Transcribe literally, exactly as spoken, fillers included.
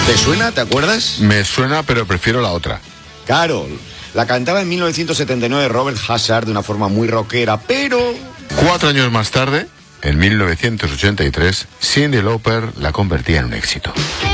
¿Te suena? ¿Te acuerdas? Me suena, pero prefiero la otra. Claro, la cantaba en mil novecientos setenta y nueve Robert Hazard de una forma muy rockera, pero... Cuatro años más tarde, en mil novecientos ochenta y tres, Cyndi Lauper la convertía en un éxito.